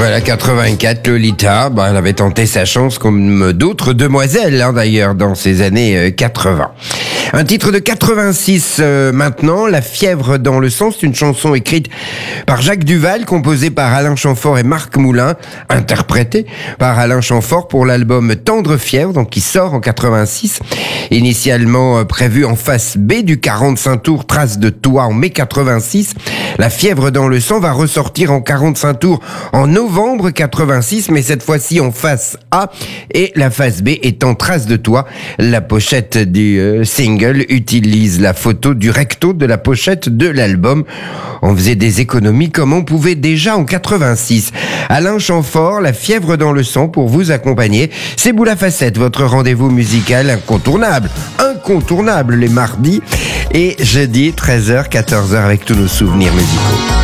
Voilà, 84, Lolita, elle avait tenté sa chance comme d'autres demoiselles, d'ailleurs, dans ces années 80. Un titre de 86 maintenant, La fièvre dans le sang, c'est une chanson écrite par Jacques Duval, composée par Alain Chamfort et Marc Moulin, interprétée par Alain Chamfort pour l'album Tendre fièvre, donc qui sort en 86, initialement prévu en face B du 45 tours Trace de toi en mai 86. La fièvre dans le sang va ressortir en 45 tours en novembre 86, mais cette fois-ci en face A, et la face B étant Trace de toi. La pochette du single utilise la photo du recto de la pochette de l'album. On faisait des économies comme on pouvait déjà en 86. Alain Chamfort, La fièvre dans le sang pour vous accompagner. C'est Boula Facette, votre rendez-vous musical incontournable les mardis et jeudi 13h, 14h avec tous nos souvenirs musicaux.